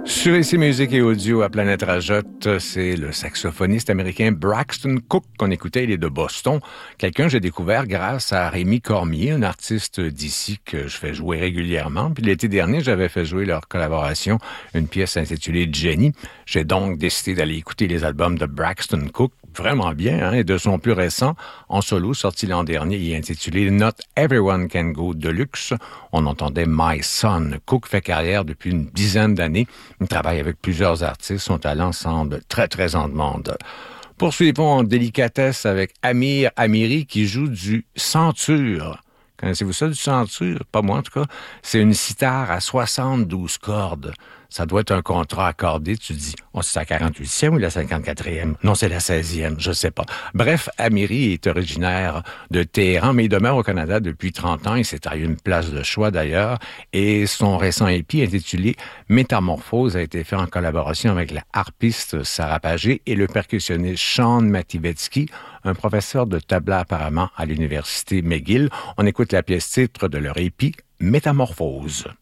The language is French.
Sur ici Musique et Audio à Planète Rajotte, c'est le saxophoniste américain Braxton Cook qu'on écoutait, il est de Boston. Quelqu'un que j'ai découvert grâce à Rémi Cormier, un artiste d'ici que je fais jouer régulièrement. Puis l'été dernier, j'avais fait jouer leur collaboration, une pièce intitulée Jenny. J'ai donc décidé d'aller écouter les albums de Braxton Cook. Vraiment bien, hein? Et de son plus récent, en solo, sorti l'an dernier, il est intitulé Not Everyone Can Go Deluxe. On entendait My Son. Cook fait carrière depuis une dizaine d'années. Il travaille avec plusieurs artistes. Son talent semble très, très en demande. Poursuivons en délicatesse avec Amir Amiri qui joue du centure. Connaissez-vous ça, du centure? Pas moi, en tout cas. C'est une sitar à 72 cordes. Ça doit être un contrat accordé. Tu dis, c'est la 48e ou la 54e? Non, c'est la 16e, je sais pas. Bref, Amiri est originaire de Téhéran, mais il demeure au Canada depuis 30 ans. Il s'est taillé une place de choix, d'ailleurs. Et son récent EP intitulé Métamorphose a été fait en collaboration avec la harpiste Sarah Pagé et le percussionniste Sean Mativetsky, un professeur de tabla apparemment à l'université McGill. On écoute la pièce titre de leur EP Métamorphose.